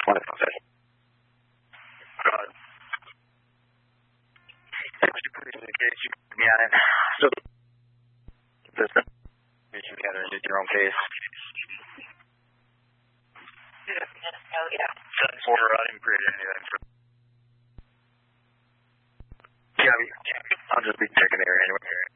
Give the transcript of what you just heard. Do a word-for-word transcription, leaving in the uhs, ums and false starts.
Wonderful, sir. God. Mister Police, in case you can be on it. So, consistent. You can gather and do your own case. Yeah. Oh, yeah. For, I didn't create anything for. Yeah, I mean, I'll just be checking there anyway.